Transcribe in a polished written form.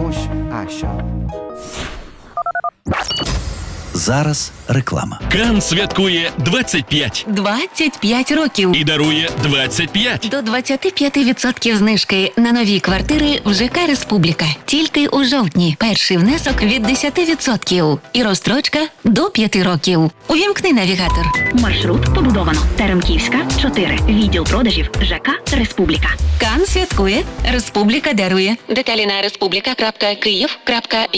Asha. Зараз реклама. Кан святкує 25 років. і дарує 25. До 25% знижки на нові квартири в ЖК «Республіка». Тільки у жовтні. Перший внесок від 10% і розстрочка до 5 років. Увімкни навігатор. Маршрут побудовано. Теремківська, 4. Відділ продажів ЖК «Республіка». Кан святкує, Республіка дарує. Деталі на respublika.kyiv.ua